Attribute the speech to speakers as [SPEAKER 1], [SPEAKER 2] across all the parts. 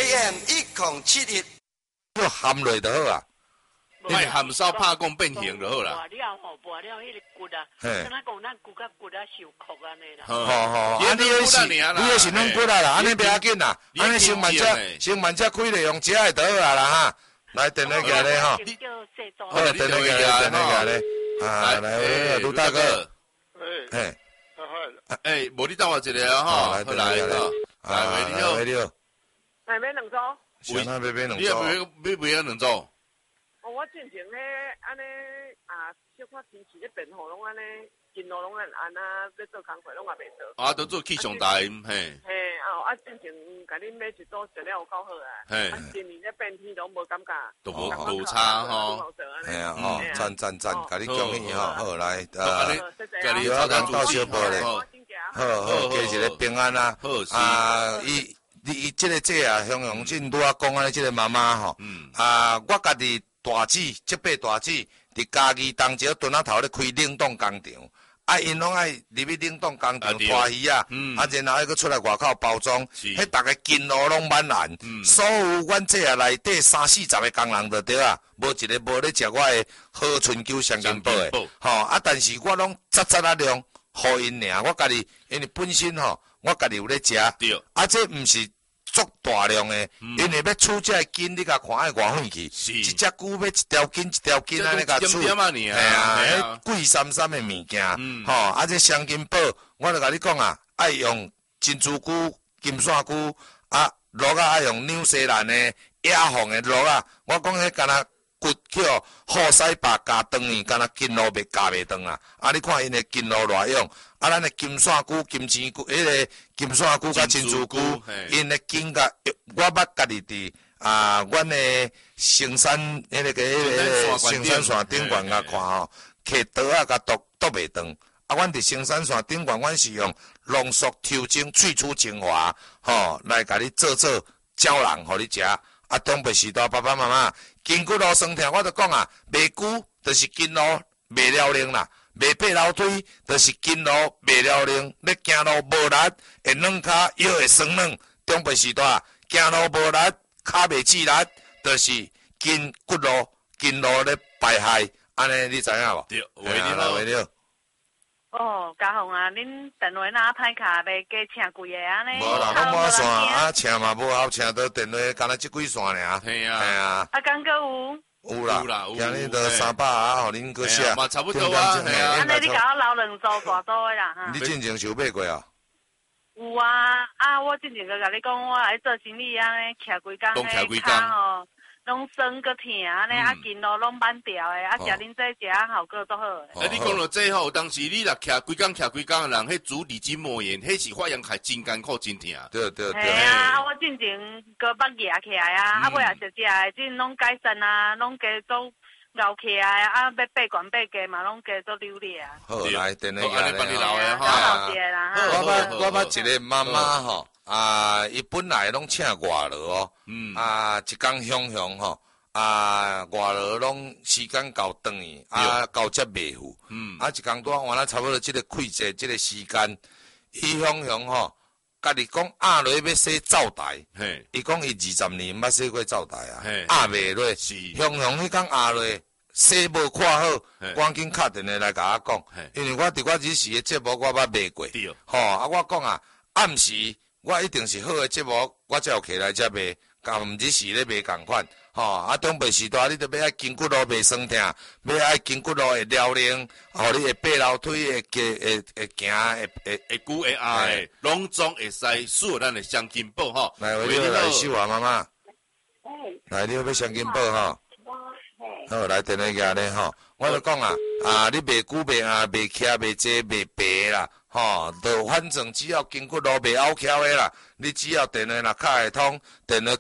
[SPEAKER 1] AM 1071，
[SPEAKER 2] 要含落就好啊。
[SPEAKER 3] 卖含烧拍讲变形就好啦。
[SPEAKER 4] 拔了吼，拔了迄个骨啊，
[SPEAKER 2] 嘿
[SPEAKER 4] 敢若讲咱骨甲骨啊受苦安尼啦。
[SPEAKER 2] 吼，安尼迄是弄骨啦，安尼不要紧啦，安尼先慢只开了用食的就好啊啦哈。来电话过来吼，好，电话过来，啊，来，卢大哥，嘿，
[SPEAKER 3] 哎，无你等我一下吼，
[SPEAKER 2] 来，
[SPEAKER 3] 来，来，
[SPEAKER 2] 你好，
[SPEAKER 4] 买两组？
[SPEAKER 2] 想要买两组？
[SPEAKER 3] 你要买两组？
[SPEAKER 4] 我进前咧，安尼啊，小可天气咧变好，拢安尼，进路拢安啊，要做工课拢也袂做。
[SPEAKER 3] 啊，都做气象台，嘿。
[SPEAKER 4] 嘿，进前甲恁买一组，食了有够好啊。嘿。今年咧变天拢无感觉。
[SPEAKER 3] 都无差吼。
[SPEAKER 2] 嘿啊，吼，赞，甲你恭喜吼，好来，
[SPEAKER 3] 甲你
[SPEAKER 2] 到小波咧，好，加一个平安啊，啊，伊即个姐啊，向阳进拄啊讲安尼，即个妈妈吼，我家己。大姊，即八大姊伫家己当朝墩仔头咧开冷冻工厂，因拢爱入去冷冻工厂拖鱼啊，然后还佫出来外口包装，迄逐个筋路拢满烂，所有阮这啊内底30-40个工人就对啊，无一个无咧食我的好春秋香金宝的，吼但是我拢扎量，互因尔，我家己因为本身吼，我家己有咧食，这毋是。足大量的，因为要处这筋，你甲看爱偌远去，一只龟要一条筋安尼甲处，系啊，贵三的物件，吼，这香金宝，我就甲你讲啊，爱用珍珠菇、金线菇，鹿啊爱用纽西兰的野凤的鹿啊，我讲迄敢若骨叫好西白加长去，敢若筋路袂加袂长啊，你看因的筋路偌用。咱的金线菇、金钱菇，迄个金线菇甲珍珠菇，因的筋甲我捌家己伫阮的成山迄个成山线顶悬甲看吼，摕刀甲剁袂长。阮伫成山线顶悬，阮是用浓缩抽精萃取精华，吼来甲你做胶囊，互你食。中北时代爸爸妈妈筋骨路酸痛，我就讲啊，袂久就是筋路袂了灵啦。袂爬楼梯，就是筋路袂了灵，你行路无力，会软骹，腰会酸软。中北时代行路无力，骹袂止力，就是筋骨路咧败坏，安尼你知影无？
[SPEAKER 3] 对，为了。
[SPEAKER 4] 嘉宏啊，恁电话哪歹卡，袂加请几个安尼？
[SPEAKER 2] 无啦，拢满线，请嘛无好请到电话，干那即几线尔。
[SPEAKER 3] 系啊。
[SPEAKER 4] 敢阁有？
[SPEAKER 2] 有啦，今日都300互恁阁写，
[SPEAKER 3] 嘛差不多啊。
[SPEAKER 4] 安尼你甲我留两组大组的啦哈。
[SPEAKER 2] 你进前收买过啊？
[SPEAKER 4] 有啊，我进前个甲你讲，我来做生意安尼，徛规工咧，骹吼，拢酸个疼安尼，筋路拢慢掉的，食恁这食效果都好诶。
[SPEAKER 3] 你讲到这吼，当时你若徛规工的人，迄煮理筋膜炎，迄是发炎开真艰苦真疼。
[SPEAKER 2] 对。
[SPEAKER 4] 系啊，我进前个捌压起来啊，尾也食的，即拢改善啊，拢加做熬起来要拔管拔低嘛，拢加做溜咧啊。
[SPEAKER 2] 好，来电话
[SPEAKER 3] 安尼帮你留的
[SPEAKER 4] 哈。
[SPEAKER 2] 我捌一个妈妈吼。伊本来拢请外劳哦，一工凶吼，外劳拢时间到转去，交接袂赴，一工多换了差不多即个开节即个时间，伊凶吼，家己讲落要洗灶台，伊讲伊20年捌洗过灶台啊，袂落，凶迄工落洗无看好，赶紧敲电话来甲我讲，因为我伫我日时的节目我捌卖过，吼，我讲啊，暗时。我一定是好的节目，我才有起来才卖，甲毋日时咧卖共款，吼，中北时代你都要爱筋骨路袂酸痛，要爱筋骨路会了灵，互你会爬楼梯会行
[SPEAKER 3] 会久会矮，拢总会使使咱的香金宝吼。
[SPEAKER 2] 来，来秀华妈妈，来，你要香金宝吼，好，来电话举咧吼，我就讲啊，你袂久袂徛袂坐袂白啦。吼，就反正只要筋骨路袂拗翘的啦，你只要电话若敲会通，电话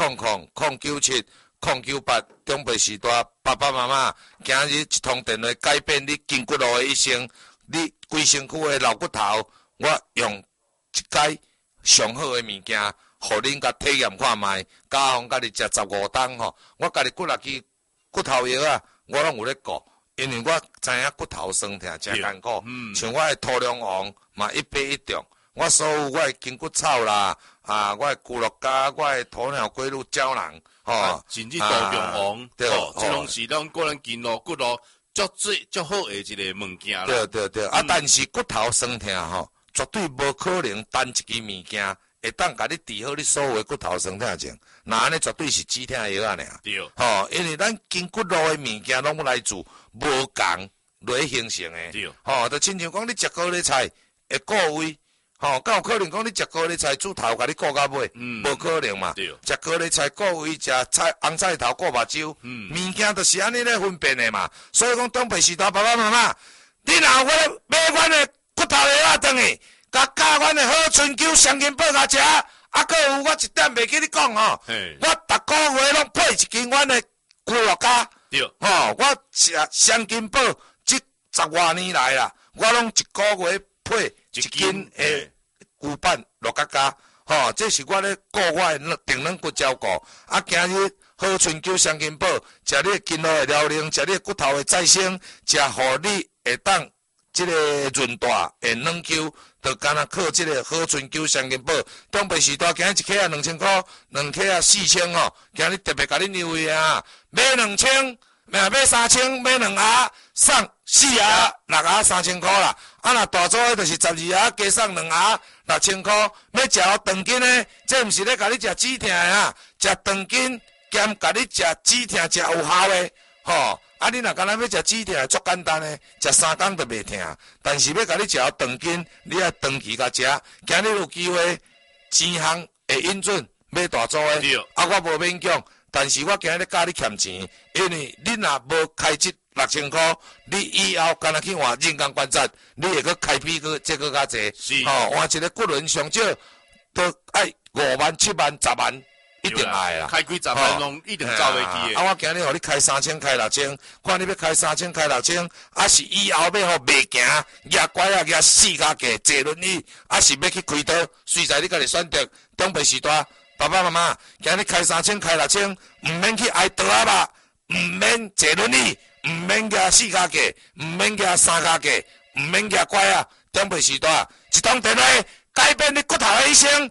[SPEAKER 2] 0800-097-098，中北时代爸爸妈妈，今日一通电话改变你筋骨路的一生，你规身躯的老骨头，我用一解上好的物件，互恁甲体验看卖，加上家己食15档吼，我家己骨力支骨头药啊，我拢有咧顾。因为我知影骨头酸痛真艰苦，像我的土壤王嘛一杯一中， 我所有我的筋骨草啦，我的骨碌膠，我的鸵鸟龟鹿胶囊，
[SPEAKER 3] 甚至杜仲王，
[SPEAKER 2] 对，
[SPEAKER 3] 这拢是咱个人筋络骨络足好的一个物件啦。
[SPEAKER 2] 对，但是骨头酸痛绝对无可能单一支物件会当甲你治好你所有的骨头酸痛症，那安尼绝对是止痛药啊尔。
[SPEAKER 3] 对，
[SPEAKER 2] 因为咱筋骨络的物件拢来自无共来形成的。
[SPEAKER 3] 对，
[SPEAKER 2] 就亲像讲你食高丽菜会固胃，敢有可能讲你食高丽菜猪头甲你顾到尾？无可能嘛。
[SPEAKER 3] 对，
[SPEAKER 2] 食高丽菜顾胃，食红菜头顾目睭，物件就是安尼咧分辨的嘛。所以讲长辈时代爸爸妈妈，你若有买阮的骨头药啊转去，甲加阮的好春秋双筋宝甲食，佫有我一点袂记你讲我逐个月拢配一斤阮的骨碌膠。
[SPEAKER 3] 对，
[SPEAKER 2] 我食双筋宝这10多年来啦，我拢一个月配一斤的骨板碌膠，这是我咧顾我的定能骨照顾。今日好春秋双筋宝，食你的筋络的疗龄，食你的骨头的再生，食互你会当这个润大的软 Q， 就干那靠这个好春秋双筋宝。长辈时代今日一克2000块，2克4000今日特别甲你优惠啊，买2000。买3000，买2盒送4盒6盒3000块啦。若大组的就是12盒加送2盒6000块。要食长筋的，这毋是咧甲你食止痛的啊，食长筋兼甲你食止痛食有效的。你若干那要食止痛，足简单的，食3天就袂痛。但是要甲你食长筋，你要长期甲食。今日有机会，钱项会允准买大组的，我无勉强。但是我今日教你欠钱，因为你若无开这6000块，你以后干那去换人工关节，你会搁开批搁这搁较济。
[SPEAKER 3] 是，
[SPEAKER 2] 换一个骨轮上少都爱5万、7万、10万，一定爱啦。
[SPEAKER 3] 开几10万拢一定走袂去的。
[SPEAKER 2] 我今日互你开3000，开6000，看你要开3000，开6000，是以后要互袂行，举拐举4脚架，坐轮椅，是要去开刀，随在你家己选择。长辈时代。爸爸妈妈，今日开3000，开6000，唔免去挨刀啊吧，唔免坐轮椅，唔免举4脚架，唔免举3脚架，唔免举拐啊。长辈时代，一通电话改变你骨头的一生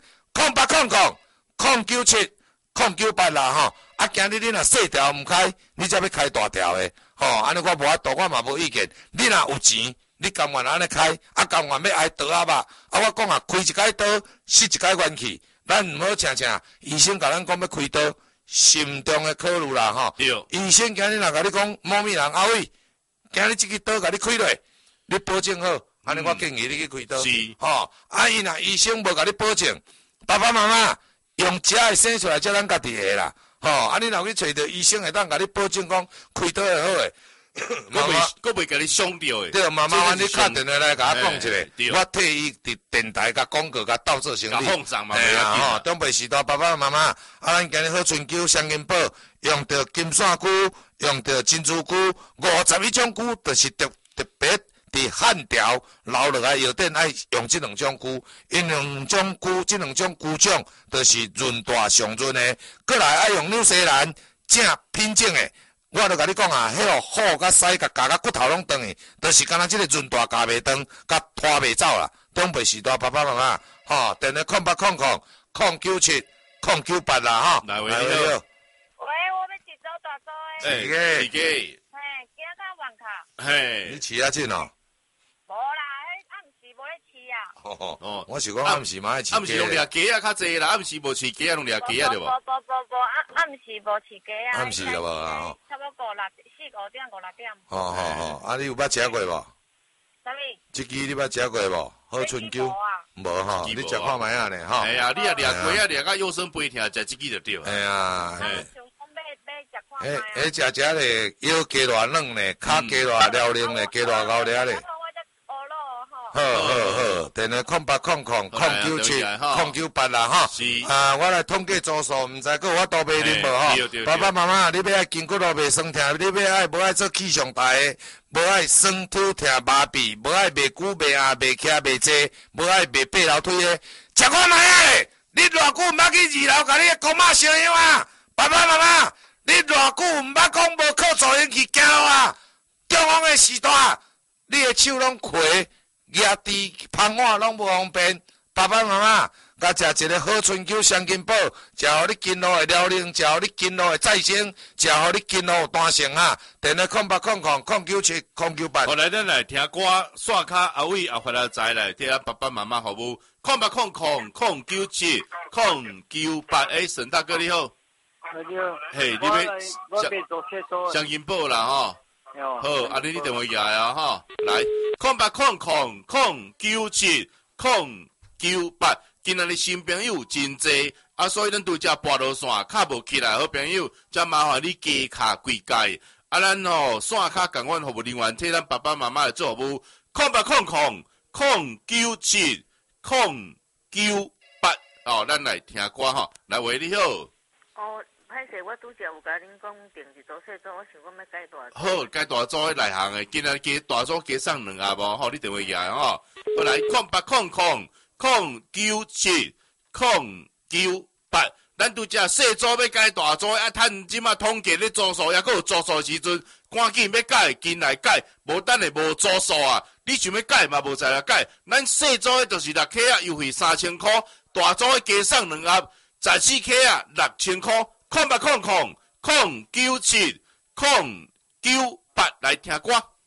[SPEAKER 2] ，0800-097-098啦今日你若细条唔开，你才要开大条的，安尼我无法度，我嘛无意见。你若有钱，你甘愿安尼开，甘愿要挨刀啊吧？我讲开一解刀，死一解元气。咱毋好请医生甲咱讲要开刀，慎重的考虑啦
[SPEAKER 3] 对。
[SPEAKER 2] 医生今日若甲你讲，某咪人阿伟，今日这个刀甲你开落，你保证好，安尼我建议你去开刀。
[SPEAKER 3] 是。
[SPEAKER 2] 伊若医生无甲你保证，爸爸妈妈用食的生出来，才咱家己的啦。你若去找到医生会当甲你保证讲开刀会好诶。
[SPEAKER 3] 佫袂甲你伤着诶。
[SPEAKER 2] 对，妈妈，你打电话来甲我讲一下，我替伊伫电台甲广告甲斗做生意。
[SPEAKER 3] 奉上嘛，
[SPEAKER 2] 长辈时代爸爸妈妈，咱今日好春秋双筋宝，用到金线菇，用到珍珠菇，51种菇，就是特别伫汉条留落来药店爱用这2种菇，因2种菇，这2种菇种，就是润大上润的，过来爱用纽西兰正品种的。我就甲你讲啊，迄个好甲屎甲夹骨头拢断去，就是敢若即个润大夹袂断，甲拖袂走啦。长辈时代爸爸妈妈，电话0800-097-098啦，
[SPEAKER 3] 来喂，
[SPEAKER 4] 喂，我要去走大组
[SPEAKER 3] 诶。是个。
[SPEAKER 4] 今仔晚卡。
[SPEAKER 2] 你饲啊真哦？
[SPEAKER 4] 无啦，暗时无咧饲啊。
[SPEAKER 2] 我是讲暗时嘛爱饲。
[SPEAKER 3] 暗时用掠鸡啊较济啦，暗时无饲鸡啊，用掠鸡啊对无？
[SPEAKER 4] 暗时无饲鸡啊。
[SPEAKER 2] 暗时有无啊？
[SPEAKER 4] 差不多4、5点、5、6点。
[SPEAKER 2] 你有捌食过无？
[SPEAKER 4] 啥物？
[SPEAKER 2] 这支你捌食过无？好春秋。无你食看卖啊呢
[SPEAKER 3] 哎呀，你掠鸡啊掠到腰酸背痛，食这支就对。
[SPEAKER 2] 哎呀。
[SPEAKER 4] 食
[SPEAKER 2] 食咧，腰加偌软咧，骹加偌撩灵咧，加偌厚咧咧。好，电话0800-097-098啦
[SPEAKER 3] 是。
[SPEAKER 2] 我来统计组数，毋知佫有法度买啉无爸爸妈妈，你要爱筋骨络袂酸痛，你要爱无爱做气上大的，无爱酸痛痛麻痹，无爱袂久袂硬袂徛袂坐，无爱袂爬楼梯的，食看卖啊咧！你偌久毋捌去2楼，甲你公妈烧药啊？爸爸妈妈，你偌久毋捌讲无靠助人去行路啊？中央的时代，你的手拢亏。举伫芳碗拢无方便，爸爸爸妈妈，甲食一个好春秋双金宝，食互你筋络会辽宁，食互你筋络会再生，食互你筋络有弹性啊！电话0800097098。
[SPEAKER 3] 后来咱来听歌，刷卡阿伟阿发来财来，听爸爸妈妈服务0800097098。哎，沈大哥你好。嘿，你要双金宝啦吼。好，啊你电话来啊吼，来0800097098。今仔日新朋友真济，啊，所以咱对这跋落线卡无起来，好朋友，则麻烦你加卡几届，啊，咱吼线卡共阮服务人员替咱爸爸妈妈来做服务，0800097098。哦，咱来听歌吼，来喂你好。
[SPEAKER 1] 哦，歹势，我拄则有甲恁讲定一组细组，我想讲要改大组。
[SPEAKER 3] 好，改大组的内行的，今仔加大组加送2下无？吼，你电话来吼，好来0800097098。咱拄则细组要改大组，啊，趁即马统计咧组数，抑佫有组数时阵，赶紧要改，紧来改，无等下无组数啊！你想要改嘛，无在来改。咱细组的就是6克啊，优惠3000块；大组的加送2盒，14克啊，6000块。0800097098来听歌。